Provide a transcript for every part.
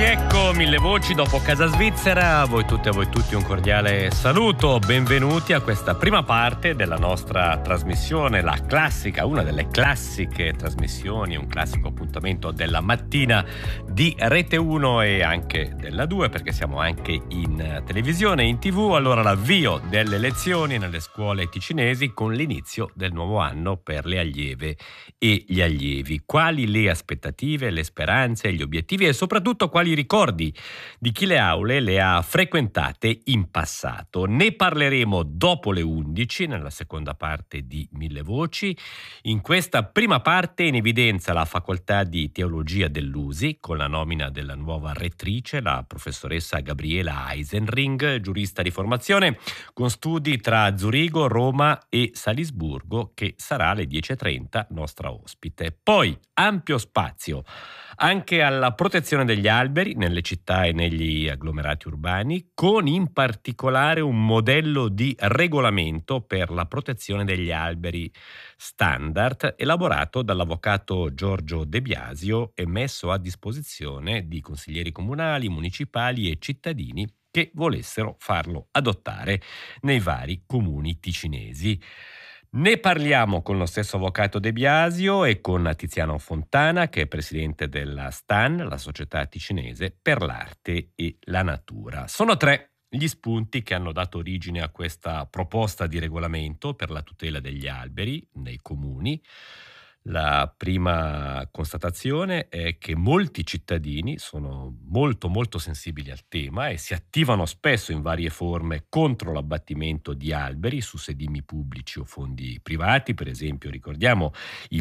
riecco, Mille Voci dopo Casa Svizzera. A voi tutte e a voi tutti un cordiale saluto. Benvenuti a questa prima parte della nostra trasmissione, la classica, una delle classiche trasmissioni, un classico appuntamento della mattina di Rete 1 e anche della 2, perché siamo anche in televisione e in TV. Allora, l'avvio delle lezioni nelle scuole ticinesi con l'inizio del nuovo anno per le allieve e gli allievi. Quali le aspettative, le speranze, gli obiettivi e soprattutto quali ricordi di chi le aule le ha frequentate in passato. Ne parleremo dopo le 11 nella seconda parte di Mille Voci. In questa prima parte in evidenza la facoltà di teologia dell'USI con la nomina della nuova rettrice, la professoressa Gabriela Eisenring, giurista di formazione con studi tra Zurigo, Roma e Salisburgo, che sarà alle 10:30 nostra ospite. Poi ampio spazio anche alla protezione degli alberi nelle città e negli agglomerati urbani, con in particolare un modello di regolamento per la protezione degli alberi standard elaborato dall'avvocato Giorgio De Biasio e messo a disposizione di consiglieri comunali, municipali e cittadini che volessero farlo adottare nei vari comuni ticinesi. Ne parliamo con lo stesso avvocato De Biasio e con Tiziano Fontana, che è presidente della STAN, la Società Ticinese per l'Arte e la Natura. Sono tre gli spunti che hanno dato origine a questa proposta di regolamento per la tutela degli alberi nei comuni. La prima constatazione è che molti cittadini sono molto sensibili al tema e si attivano spesso in varie forme contro l'abbattimento di alberi su sedimi pubblici o fondi privati. Per esempio, ricordiamo i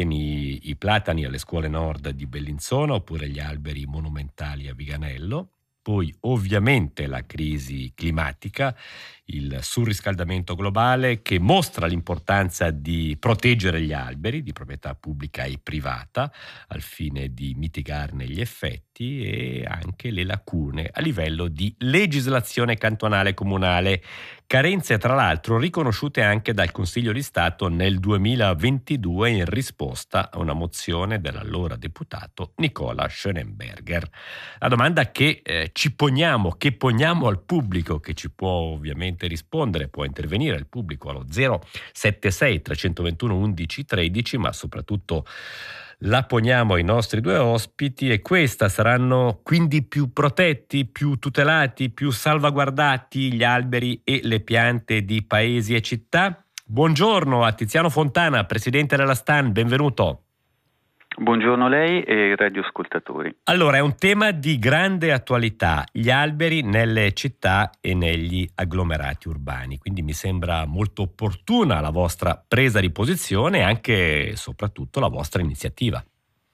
platani alle scuole nord di Bellinzona oppure gli alberi monumentali a Viganello. Poi ovviamente la crisi climatica, il surriscaldamento globale che mostra l'importanza di proteggere gli alberi di proprietà pubblica e privata al fine di mitigarne gli effetti e anche le lacune a livello di legislazione cantonale comunale. Carenze tra l'altro riconosciute anche dal Consiglio di Stato nel 2022 in risposta a una mozione dell'allora deputato Nicola Schönenberger. La domanda che poniamo al pubblico, che ci può ovviamente rispondere, può intervenire il pubblico allo 076 321 11 13, ma soprattutto la poniamo ai nostri due ospiti, e questa: saranno quindi più protetti, più tutelati, più salvaguardati gli alberi e le piante di paesi e città? Buongiorno a Tiziano Fontana, presidente della STAN, benvenuto. Buongiorno a lei e ai radioascoltatori. Allora, è un tema di grande attualità, gli alberi nelle città e negli agglomerati urbani, quindi mi sembra molto opportuna la vostra presa di posizione e anche e soprattutto la vostra iniziativa.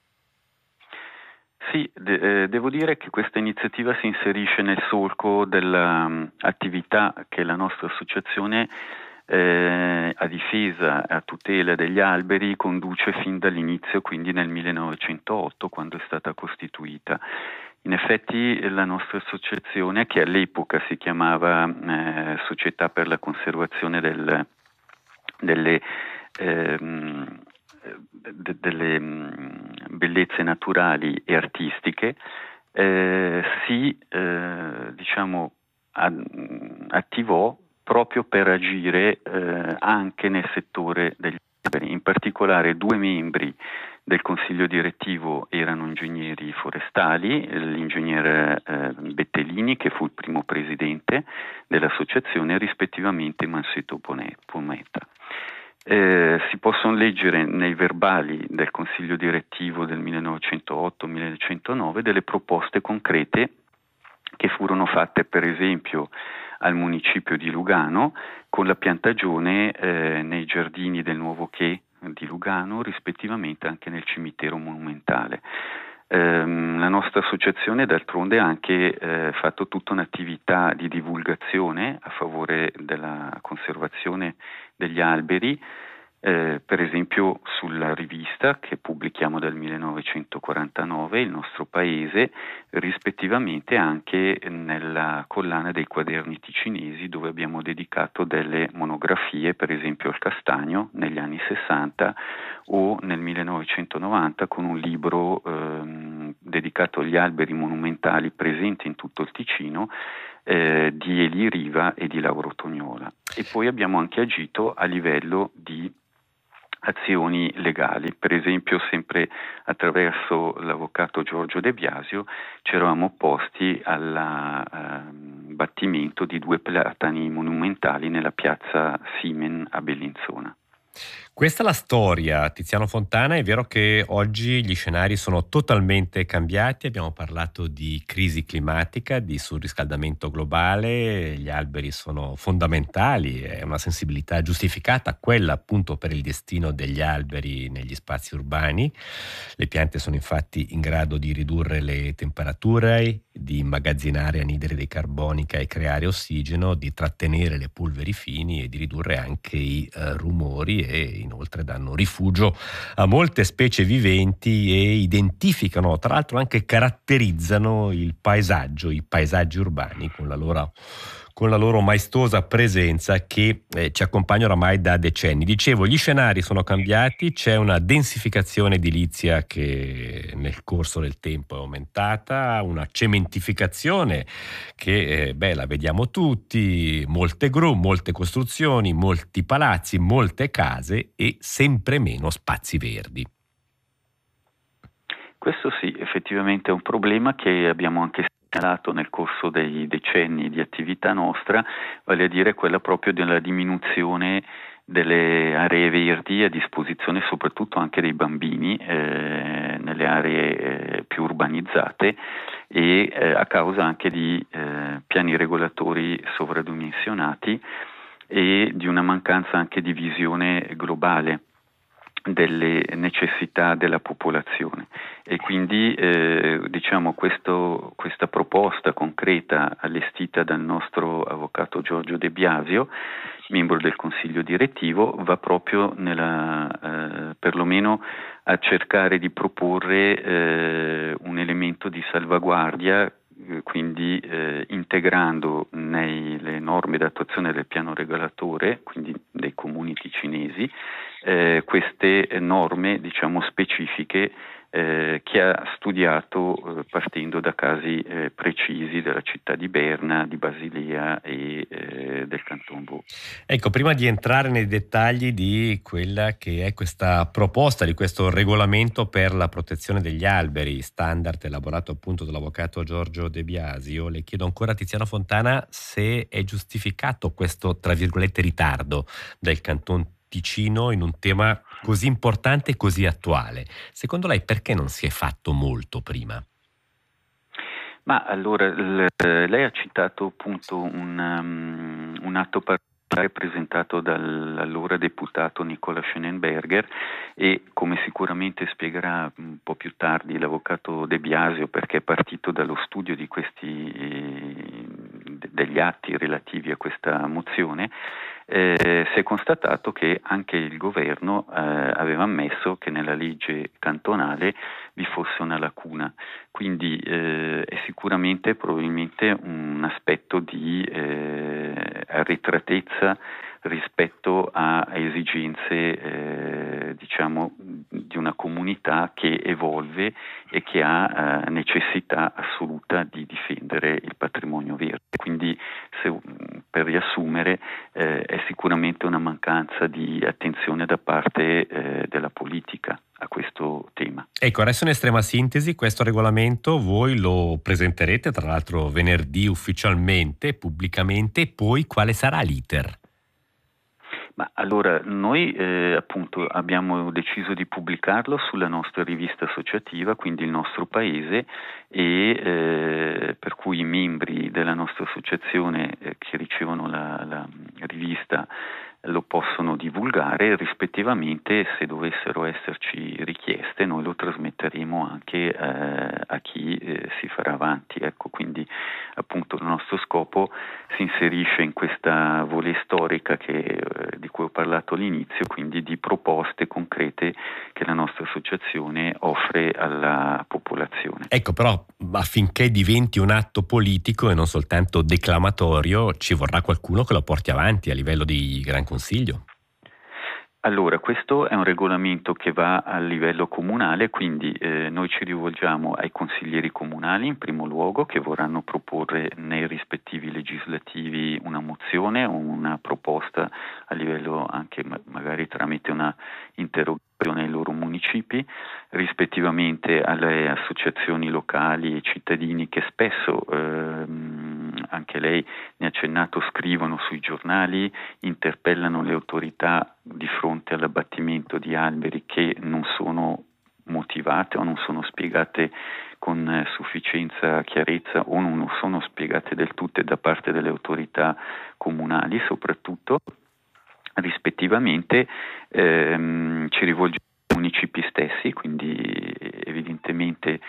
Sì, devo dire che questa iniziativa si inserisce nel solco dell'attività che la nostra associazione a difesa e a tutela degli alberi conduce fin dall'inizio, quindi nel 1908, quando è stata costituita. In effetti la nostra associazione, che all'epoca si chiamava Società per la conservazione delle bellezze naturali e artistiche, attivò proprio per agire anche nel settore degli alberi. In particolare 2 membri del consiglio direttivo erano ingegneri forestali, l'ingegnere Bettellini, che fu il primo presidente dell'associazione, rispettivamente Mansetto Pometa. Si possono leggere nei verbali del consiglio direttivo del 1908-1909 delle proposte concrete che furono fatte per esempio al municipio di Lugano con la piantagione nei giardini del Nuovo Che di Lugano, rispettivamente anche nel cimitero monumentale. La nostra associazione d'altronde ha anche fatto tutta un'attività di divulgazione a favore della conservazione degli alberi, per esempio sulla rivista che pubblichiamo dal 1949, Il nostro paese, rispettivamente anche nella collana dei quaderni ticinesi, dove abbiamo dedicato delle monografie, per esempio al castagno negli anni 60 o nel 1990 con un libro dedicato agli alberi monumentali presenti in tutto il Ticino, di Eli Riva e di Lauro Tognola. E poi abbiamo anche agito a livello di azioni legali, per esempio sempre attraverso l'avvocato Giorgio De Biasio ci eravamo opposti all'abbattimento di 2 platani monumentali nella piazza Simen a Bellinzona. Questa è la storia, Tiziano Fontana. È vero che oggi gli scenari sono totalmente cambiati, abbiamo parlato di crisi climatica, di surriscaldamento globale, gli alberi sono fondamentali, è una sensibilità giustificata quella appunto per il destino degli alberi negli spazi urbani. Le piante sono infatti in grado di ridurre le temperature, di immagazzinare anidride carbonica e creare ossigeno, di trattenere le polveri fini e di ridurre anche i rumori, e inoltre danno rifugio a molte specie viventi e identificano, tra l'altro anche caratterizzano il paesaggio, i paesaggi urbani con la loro maestosa presenza che ci accompagna oramai da decenni. Dicevo, gli scenari sono cambiati, c'è una densificazione edilizia che nel corso del tempo è aumentata, una cementificazione che la vediamo tutti, molte gru, molte costruzioni, molti palazzi, molte case e sempre meno spazi verdi. Questo sì, effettivamente è un problema che abbiamo anche segnalato nel corso dei decenni di attività nostra, vale a dire quella proprio della diminuzione delle aree verdi a disposizione soprattutto anche dei bambini nelle aree più urbanizzate e a causa anche di piani regolatori sovradimensionati e di una mancanza anche di visione globale delle necessità della popolazione. E quindi questa proposta concreta allestita dal nostro avvocato Giorgio De Biasio, membro del consiglio direttivo, va proprio perlomeno a cercare di proporre un elemento di salvaguardia, quindi integrando nelle norme d'attuazione del piano regolatore, quindi dei comuni ticinesi, queste norme specifiche che ha studiato partendo da casi precisi della città di Berna, di Basilea e del Canton Vaud. Ecco, prima di entrare nei dettagli di quella che è questa proposta, di questo regolamento per la protezione degli alberi, standard elaborato appunto dall'avvocato Giorgio De Biasio, le chiedo ancora, Tiziano Fontana, se è giustificato questo, tra virgolette, ritardo del Canton Ticino in un tema così importante e così attuale. Secondo lei perché non si è fatto molto prima? Ma allora, lei ha citato appunto un atto parlamentare presentato dall'allora deputato Nicola Schenenberger e, come sicuramente spiegherà un po' più tardi l'avvocato De Biasio, perché è partito dallo studio di degli atti relativi a questa mozione, si è constatato che anche il governo aveva ammesso che nella legge cantonale vi fosse una lacuna, quindi è sicuramente probabilmente un aspetto di arretratezza rispetto a esigenze di una comunità che evolve e che ha necessità assoluta di difendere il patrimonio verde. Quindi per riassumere è sicuramente una mancanza di attenzione da parte della politica a questo tema. Ecco, adesso in estrema sintesi questo regolamento voi lo presenterete tra l'altro venerdì ufficialmente, pubblicamente, e poi quale sarà l'iter? Ma allora noi appunto abbiamo deciso di pubblicarlo sulla nostra rivista associativa, quindi Il Nostro Paese, e per cui i membri della nostra associazione che ricevono la rivista lo possono divulgare, rispettivamente se dovessero esserci richieste noi lo trasmetteremo anche a chi si farà avanti. Ecco, quindi appunto il nostro scopo si inserisce in questa volée storica di cui ho parlato all'inizio, quindi di proposte concrete che la nostra associazione offre alla popolazione. Ecco, però affinché diventi un atto politico e non soltanto declamatorio ci vorrà qualcuno che lo porti avanti a livello di Gran Consiglio. Allora, questo è un regolamento che va a livello comunale, quindi noi ci rivolgiamo ai consiglieri comunali in primo luogo, che vorranno proporre nei rispettivi legislativi una mozione o una proposta a livello anche magari tramite una interrogazione ai loro municipi, rispettivamente alle associazioni locali e cittadini che spesso, anche lei ne ha accennato, scrivono sui giornali, interpellano le autorità di fronte all'abbattimento di alberi che non sono motivate o non sono spiegate con sufficienza chiarezza o non sono spiegate del tutto da parte delle autorità comunali soprattutto. Rispettivamente ci rivolgiamo ai municipi stessi, quindi evidentemente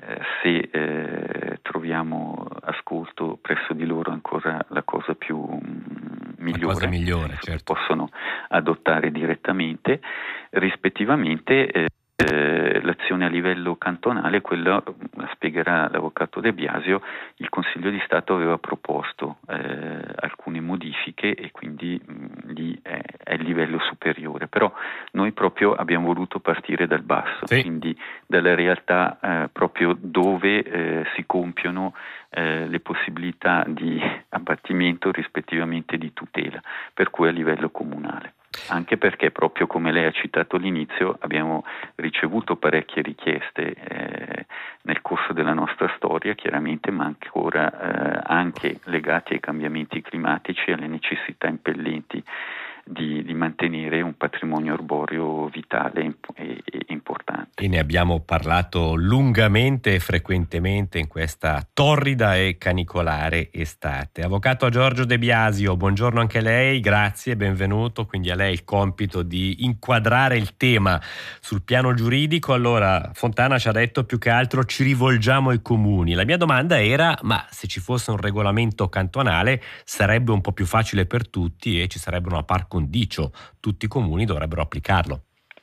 se troviamo ascolto presso di loro ancora la cosa più migliore, la cosa migliore, certo. Possono adottare direttamente, rispettivamente l'azione a livello cantonale, quella la spiegherà l'avvocato De Biasio. Il Consiglio di Stato aveva proposto alcune modifiche e quindi lì è il livello superiore, però noi proprio abbiamo voluto partire dal basso, sì, quindi dalla realtà proprio dove si compiono le possibilità di abbattimento rispettivamente di tutela, per cui a livello comunale. Anche perché proprio come lei ha citato all'inizio abbiamo ricevuto parecchie richieste nel corso della nostra storia, chiaramente, ma ancora anche legati ai cambiamenti climatici e alle necessità impellenti di mantenere un patrimonio arboreo vitale e importante. E ne abbiamo parlato lungamente e frequentemente in questa torrida e canicolare estate. Avvocato Giorgio De Biasio, buongiorno anche a lei, grazie, benvenuto. Quindi a lei il compito di inquadrare il tema sul piano giuridico. Allora, Fontana ci ha detto più che altro ci rivolgiamo ai comuni. La mia domanda era, ma se ci fosse un regolamento cantonale sarebbe un po' più facile per tutti e ci sarebbe una par condicio, tutti i comuni dovrebbero applicarlo.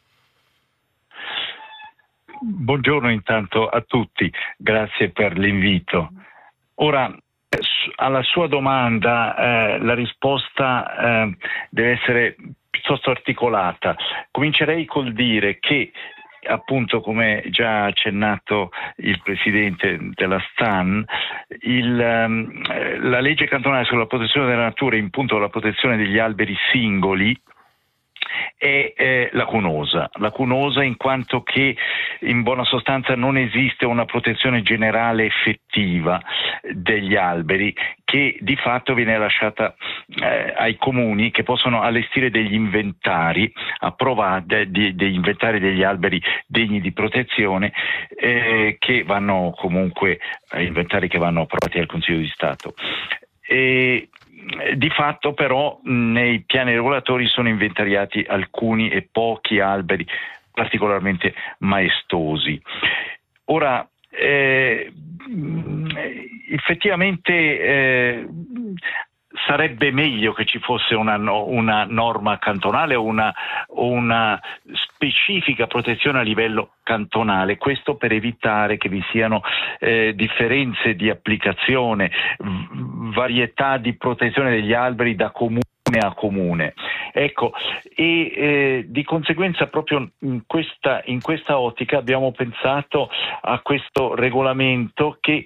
Buongiorno intanto a tutti, grazie per l'invito. Ora, alla sua domanda la risposta deve essere piuttosto articolata. Comincerei col dire che, appunto, come già accennato il presidente della STAN, la legge cantonale sulla protezione della natura, in punto alla protezione degli alberi singoli, è lacunosa in quanto che in buona sostanza non esiste una protezione generale effettiva degli alberi, che di fatto viene lasciata ai comuni, che possono allestire degli inventari approvati, degli inventari degli alberi degni di protezione, che vanno comunque inventari che vanno approvati dal Consiglio di Stato. Di fatto però nei piani regolatori sono inventariati alcuni e pochi alberi particolarmente maestosi. Ora, effettivamente sarebbe meglio che ci fosse una norma cantonale o una specifica protezione a livello cantonale, questo per evitare che vi siano differenze di applicazione, varietà di protezione degli alberi da comune a comune. Ecco, e di conseguenza proprio in questa ottica abbiamo pensato a questo regolamento che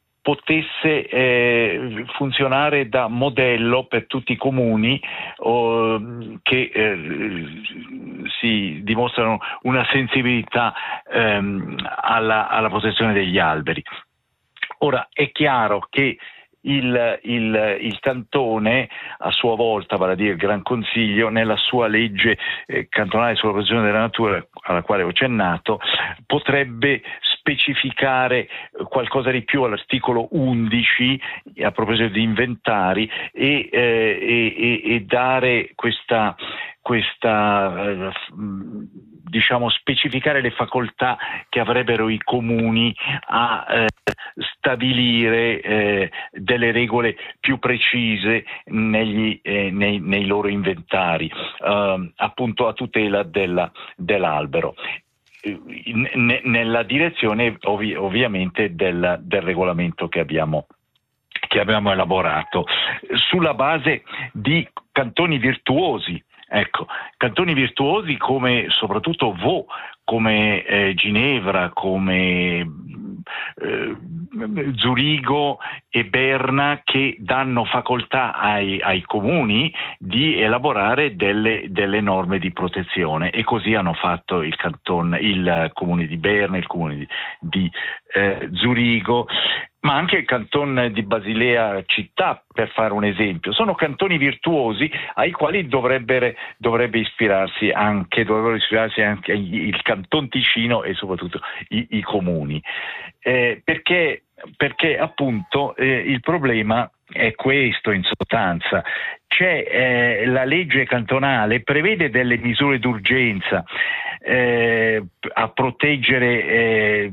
potesse funzionare da modello per tutti i comuni che si dimostrano una sensibilità alla protezione degli alberi. Ora, è chiaro che il cantone a sua volta, vale a dire il Gran Consiglio, nella sua legge cantonale sulla protezione della natura, alla quale ho accennato, potrebbe specificare qualcosa di più all'articolo 11 a proposito di inventari e dare questa diciamo specificare le facoltà che avrebbero i comuni a stabilire delle regole più precise nei loro inventari, appunto a tutela dell'albero, nella direzione ovviamente del regolamento che abbiamo elaborato sulla base di cantoni virtuosi Ecco, cantoni virtuosi come soprattutto Vaud, come Ginevra, come Zurigo e Berna, che danno facoltà ai comuni di elaborare delle norme di protezione, e così hanno fatto il comune di Berna, il comune di Zurigo, ma anche il canton di Basilea città, per fare un esempio. Sono cantoni virtuosi ai quali dovrebbero ispirarsi anche il canton Ticino e soprattutto i comuni, perché appunto il problema è questo, in sostanza. C'è la legge cantonale, prevede delle misure d'urgenza a proteggere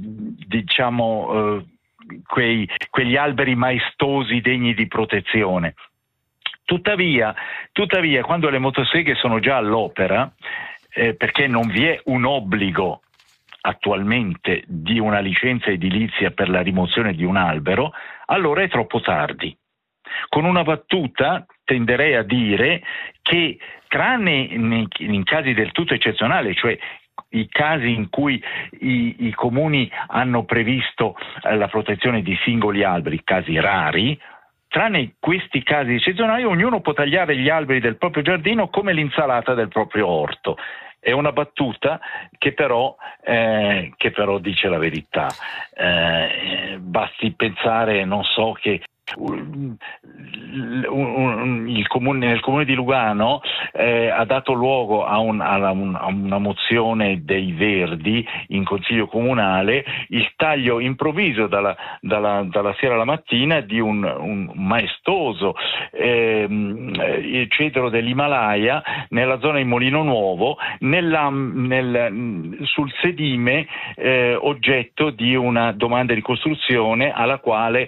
quegli alberi maestosi degni di protezione. Tuttavia, quando le motoseghe sono già all'opera, perché non vi è un obbligo attualmente di una licenza edilizia per la rimozione di un albero, allora è troppo tardi. Con una battuta tenderei a dire che, tranne in casi del tutto eccezionali, cioè i casi in cui i comuni hanno previsto la protezione di singoli alberi, casi rari, tranne questi casi eccezionali, ognuno può tagliare gli alberi del proprio giardino come l'insalata del proprio orto. È una battuta che però dice la verità. Basti pensare, non so, che nel comune di Lugano ha dato luogo a una mozione dei Verdi in consiglio comunale, il taglio improvviso dalla sera alla mattina di un maestoso cedro dell'Himalaya nella zona di Molino Nuovo, sul sedime oggetto di una domanda di costruzione alla quale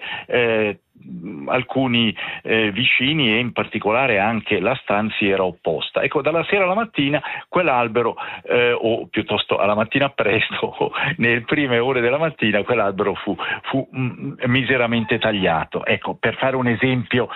alcuni vicini, e in particolare anche la Stan, si era opposta. Ecco, dalla sera alla mattina quell'albero, o piuttosto alla mattina presto, nelle prime ore della mattina, quell'albero fu miseramente tagliato. Ecco, per fare un esempio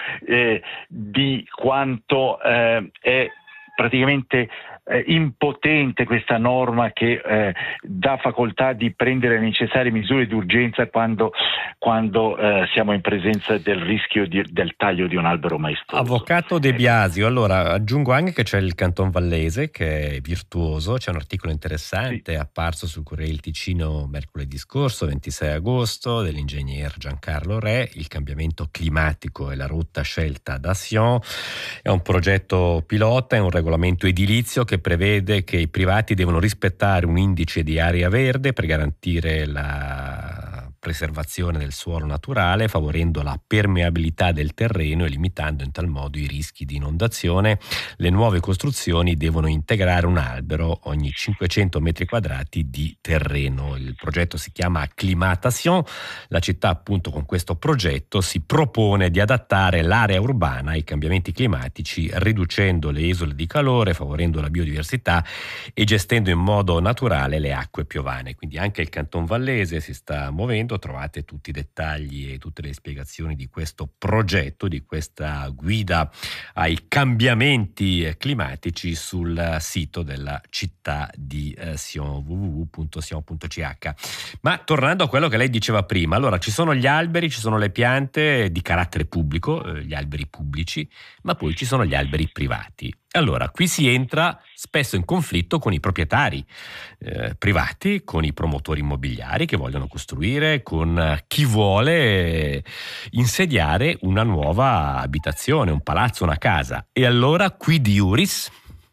di quanto è praticamente impotente questa norma che dà facoltà di prendere le necessarie misure d'urgenza quando siamo in presenza del rischio del taglio di un albero maestoso. Avvocato De Biasio, allora aggiungo anche che c'è il Canton Vallese, che è virtuoso. C'è un articolo interessante apparso sul Corriere del Ticino mercoledì scorso, 26 agosto, dell'ingegner Giancarlo Re, il cambiamento climatico e la rotta scelta da Sion. È un progetto pilota, è un regolamento edilizio che prevede che i privati devono rispettare un indice di area verde per garantire la preservazione del suolo naturale, favorendo la permeabilità del terreno e limitando in tal modo i rischi di inondazione. Le nuove costruzioni devono integrare un albero ogni 500 metri quadrati di terreno. Il progetto si chiama Climatation. La città, appunto, con questo progetto si propone di adattare l'area urbana ai cambiamenti climatici, riducendo le isole di calore, favorendo la biodiversità e gestendo in modo naturale le acque piovane. Quindi anche il Canton Vallese si sta muovendo. Trovate tutti i dettagli e tutte le spiegazioni di questo progetto, di questa guida ai cambiamenti climatici sul sito della città di Sion, www.sion.ch. Ma tornando a quello che lei diceva prima, allora ci sono gli alberi, ci sono le piante di carattere pubblico, gli alberi pubblici, ma poi ci sono gli alberi privati. Allora, qui si entra spesso in conflitto con i proprietari privati, con i promotori immobiliari che vogliono costruire, con chi vuole insediare una nuova abitazione, un palazzo, una casa. E allora, quid iuris?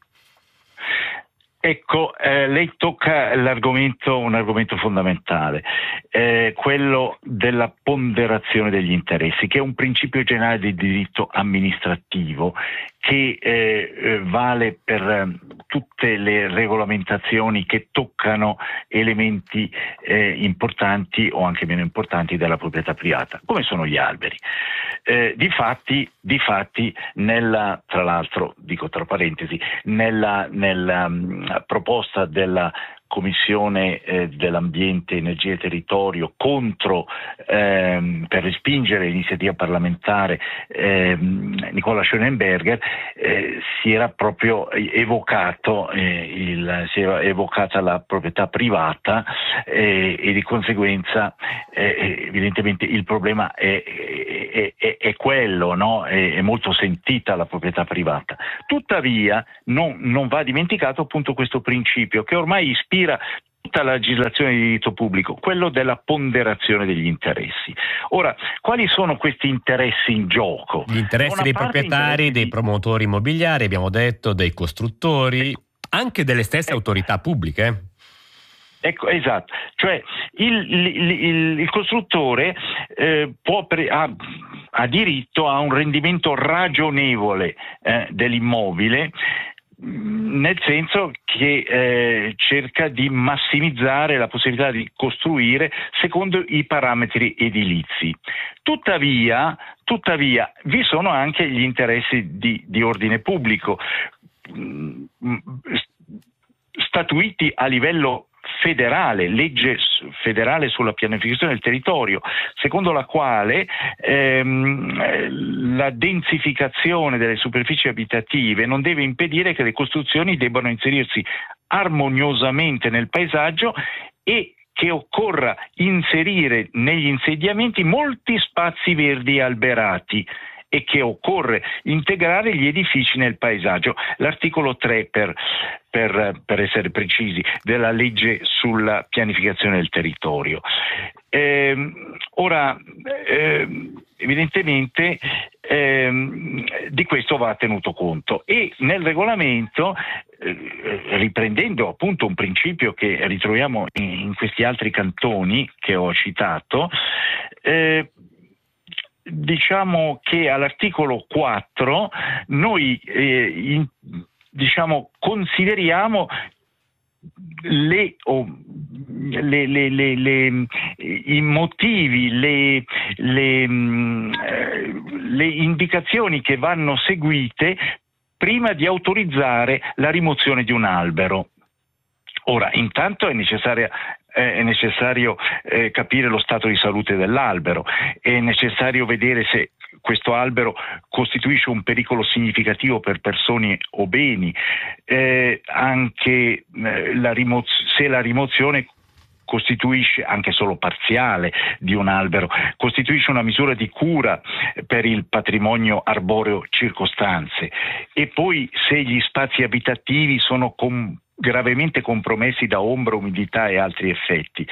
Ecco, lei tocca un argomento fondamentale, quello della ponderazione degli interessi, che è un principio generale di diritto amministrativo che vale per tutte le regolamentazioni che toccano elementi importanti o anche meno importanti della proprietà privata, come sono gli alberi. Difatti, tra l'altro, dico tra parentesi, nella proposta della Commissione dell'Ambiente, Energia e Territorio per respingere l'iniziativa parlamentare Nicola Schönenberger, si era proprio si era evocata la proprietà privata e di conseguenza evidentemente il problema è quello, no? È molto sentita la proprietà privata. Tuttavia non va dimenticato appunto questo principio che ormai ispira tutta la legislazione di diritto pubblico, quello della ponderazione degli interessi. Ora, quali sono questi interessi in gioco? Gli interessi dei proprietari, dei promotori immobiliari, abbiamo detto, dei costruttori, anche delle stesse autorità pubbliche. Ecco, esatto, cioè il costruttore ha diritto a un rendimento ragionevole dell'immobile, nel senso che cerca di massimizzare la possibilità di costruire secondo i parametri edilizi. Tuttavia vi sono anche gli interessi di ordine pubblico statuiti a livello federale, legge federale sulla pianificazione del territorio, secondo la quale la densificazione delle superfici abitative non deve impedire che le costruzioni debbano inserirsi armoniosamente nel paesaggio e che occorra inserire negli insediamenti molti spazi verdi e alberati e che occorre integrare gli edifici nel paesaggio. L'articolo 3, per essere precisi, della legge sulla pianificazione del territorio. Evidentemente di questo va tenuto conto e nel regolamento, riprendendo appunto un principio che ritroviamo in questi altri cantoni che ho citato, diciamo che all'articolo 4 noi consideriamo i motivi, le indicazioni che vanno seguite prima di autorizzare la rimozione di un albero. Ora, intanto è necessario capire lo stato di salute dell'albero, è necessario vedere se questo albero costituisce un pericolo significativo per persone o beni, anche se la rimozione costituisce, anche solo parziale, di un albero, costituisce una misura di cura per il patrimonio arboreo circostante, e poi se gli spazi abitativi sono gravemente compromessi da ombra, umidità e altri effetti.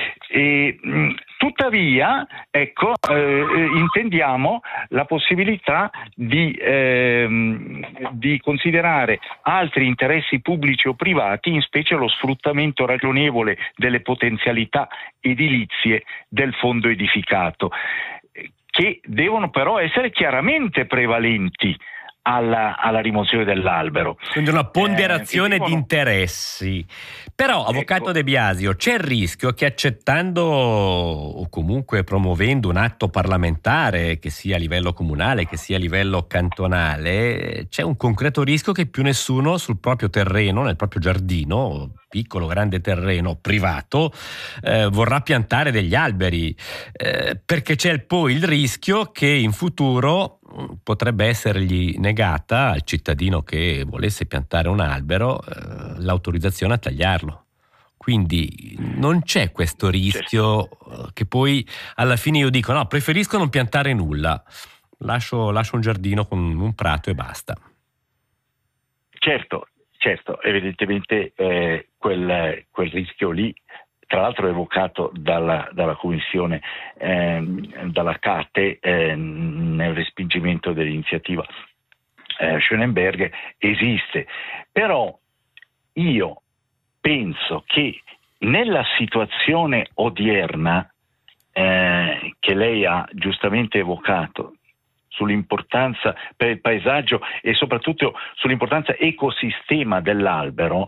Tuttavia, intendiamo la possibilità di considerare altri interessi pubblici o privati, in specie lo sfruttamento ragionevole delle potenzialità edilizie del fondo edificato, che devono però essere chiaramente prevalenti alla rimozione dell'albero. Quindi una ponderazione di interessi. Però, avvocato De Biasio, c'è il rischio che accettando o comunque promuovendo un atto parlamentare, che sia a livello comunale, che sia a livello cantonale, c'è un concreto rischio che più nessuno sul proprio terreno, nel proprio giardino, piccolo, grande terreno privato, vorrà piantare degli alberi, perché c'è poi il rischio che in futuro potrebbe essergli negata al cittadino che volesse piantare un albero l'autorizzazione a tagliarlo. Quindi non c'è questo rischio che poi alla fine io dico no, preferisco non piantare nulla, lascio un giardino con un prato e basta. Certo, evidentemente quel rischio lì, tra l'altro evocato dalla Commissione, dalla CATE, nel respingimento dell'iniziativa Schönenberger, esiste. Però io penso che nella situazione odierna che lei ha giustamente evocato, sull'importanza per il paesaggio e soprattutto sull'importanza ecosistema dell'albero,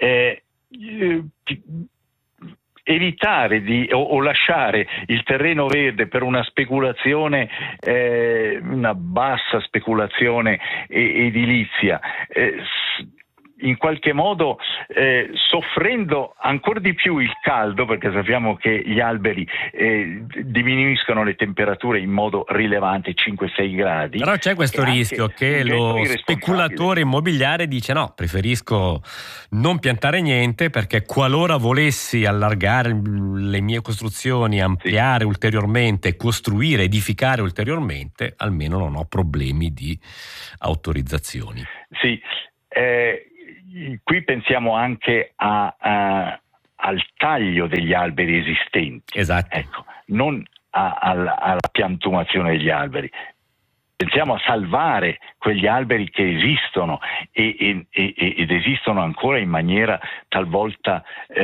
evitare o lasciare il terreno verde per una speculazione, una bassa speculazione edilizia, in qualche modo soffrendo ancora di più il caldo, perché sappiamo che gli alberi diminuiscono le temperature in modo rilevante, 5-6 gradi. Però c'è questo rischio che lo speculatore immobiliare dice no, preferisco non piantare niente, perché qualora volessi allargare le mie costruzioni, ampliare ulteriormente, costruire, edificare ulteriormente, almeno non ho problemi di autorizzazioni. Sì, qui pensiamo anche al taglio degli alberi esistenti, esatto. Ecco, non alla piantumazione degli alberi. Pensiamo a salvare quegli alberi che esistono ed esistono ancora in maniera talvolta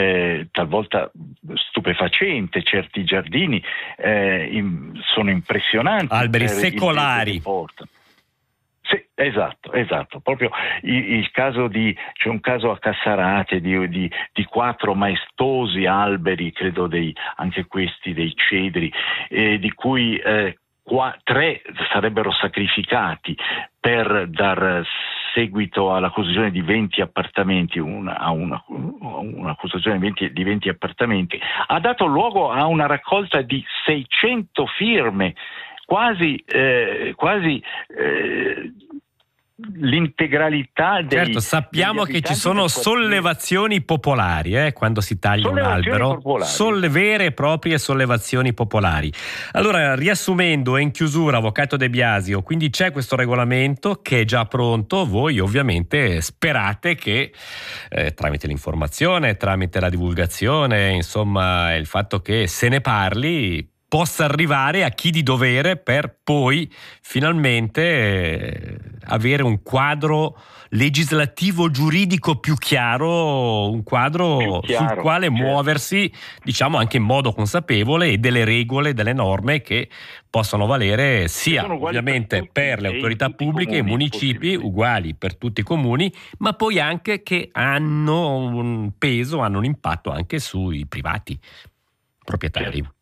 stupefacente. Certi giardini sono impressionanti. Alberi secolari. Sì, esatto. Proprio il caso c'è un caso a Cassarate di 4 maestosi alberi, credo anche questi dei cedri, di cui 3 sarebbero sacrificati per dar seguito alla costruzione di 20 appartamenti, una costruzione di 20 appartamenti, ha dato luogo a una raccolta di 600 firme, quasi l'integralità dei... Certo, sappiamo che ci sono sollevazioni popolari quando si taglia un albero, vere e proprie sollevazioni popolari. Allora, riassumendo e in chiusura, avvocato De Biasio, quindi c'è questo regolamento che è già pronto, voi ovviamente sperate che tramite l'informazione, tramite la divulgazione, insomma il fatto che se ne parli, possa arrivare a chi di dovere per poi finalmente avere un quadro legislativo giuridico più chiaro, un quadro sul quale muoversi, diciamo anche in modo consapevole, e delle regole, delle norme che possono valere sia ovviamente per le autorità pubbliche, i municipi, uguali per tutti i comuni, ma poi anche che hanno un peso, hanno un impatto anche sui privati proprietari. Certo.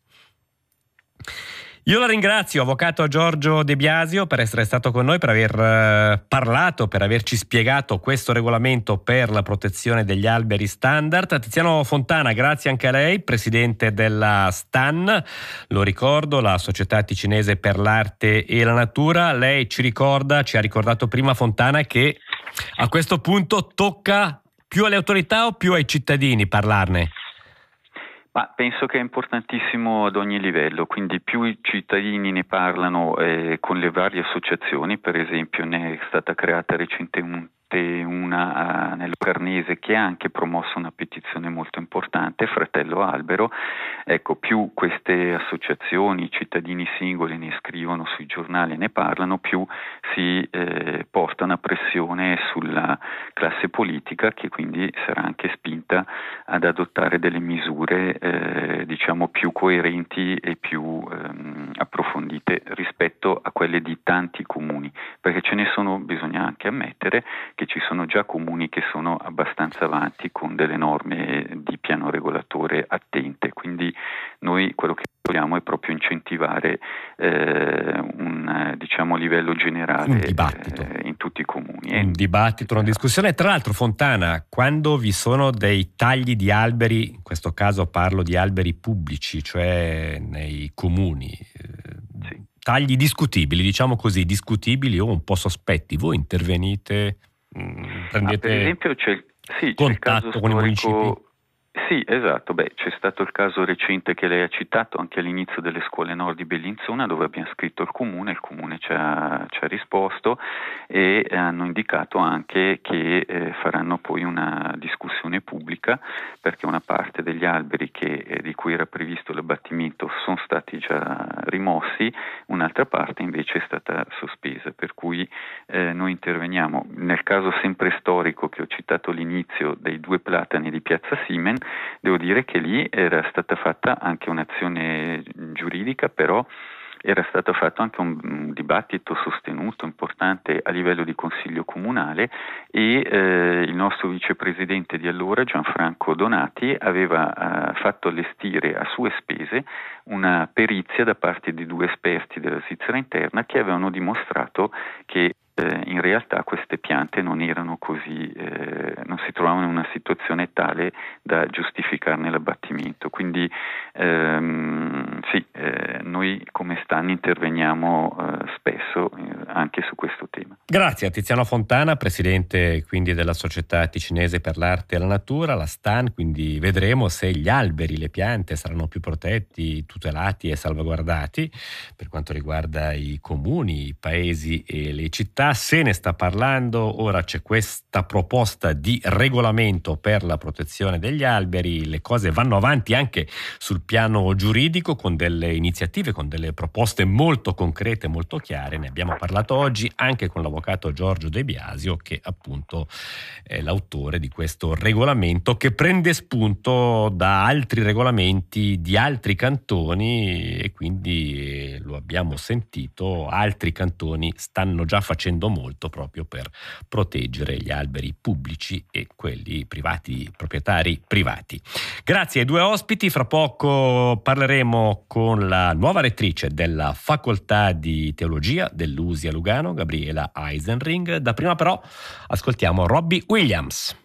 Io la ringrazio, avvocato Giorgio De Biasio, per essere stato con noi, per aver parlato, per averci spiegato questo regolamento per la protezione degli alberi standard. Tiziano Fontana, grazie anche a lei, presidente della STAN, lo ricordo, la Società Ticinese per l'Arte e la Natura. Lei ci ha ricordato prima, Fontana, che a questo punto tocca più alle autorità o più ai cittadini parlarne? Ma penso che è importantissimo ad ogni livello, quindi più i cittadini ne parlano con le varie associazioni, per esempio ne è stata creata recentemente una nel Carnese che ha anche promosso una petizione molto importante, Fratello Albero. Ecco, più queste associazioni, cittadini singoli ne scrivono sui giornali e ne parlano, più si porta una pressione sulla classe politica, che quindi sarà anche spinta ad adottare delle misure diciamo più coerenti e più approfondite rispetto a quelle di tanti comuni, perché bisogna anche ammettere che ci sono già comuni che sono abbastanza avanti con delle norme di piano regolatore attente, quindi noi quello che vogliamo è proprio incentivare un livello generale, un dibattito in tutti i comuni. Un dibattito, una discussione. Tra l'altro, Fontana, quando vi sono dei tagli di alberi, in questo caso parlo di alberi pubblici, cioè nei comuni, tagli discutibili, diciamo così, discutibili o un po' sospetti, voi intervenite, prendete per esempio c'è contatto con i municipi? Sì, esatto. C'è stato il caso recente che lei ha citato anche all'inizio delle scuole nord di Bellinzona, dove abbiamo scritto il comune ci ha risposto e hanno indicato anche che faranno poi una discussione pubblica, perché una parte degli alberi di cui era previsto l'abbattimento sono stati già rimossi, un'altra parte invece è stata sospesa, per cui noi interveniamo. Nel caso sempre storico che ho citato all'inizio dei 2 platani di Piazza Simen, devo dire che lì era stata fatta anche un'azione giuridica, però era stato fatto anche un dibattito sostenuto, importante a livello di consiglio comunale, e il nostro vicepresidente di allora, Gianfranco Donati, aveva fatto allestire a sue spese una perizia da parte di 2 esperti della Svizzera interna che avevano dimostrato che in realtà queste piante non erano così, non si trovavano in una situazione tale da giustificarne l'abbattimento. Quindi noi come Stan interveniamo spesso anche su questo tema. Grazie a Tiziano Fontana, presidente quindi della Società Ticinese per l'Arte e la Natura, la Stan. Quindi vedremo se gli alberi, le piante saranno più protetti, tutelati e salvaguardati per quanto riguarda i comuni, i paesi e le città. Se ne sta parlando, ora c'è questa proposta di regolamento per la protezione degli alberi, le cose vanno avanti anche sul piano giuridico con delle iniziative, con delle proposte molto concrete, molto chiare. Ne abbiamo parlato oggi anche con l'avvocato Giorgio De Biasio, che appunto è l'autore di questo regolamento che prende spunto da altri regolamenti di altri cantoni, e quindi lo abbiamo sentito, altri cantoni stanno già facendo molto proprio per proteggere gli alberi pubblici e quelli privati, proprietari privati. Grazie ai due ospiti. Fra poco parleremo con la nuova rettrice della Facoltà di Teologia dell'USI a Lugano, Gabriela Eisenring. Da prima però ascoltiamo Robbie Williams.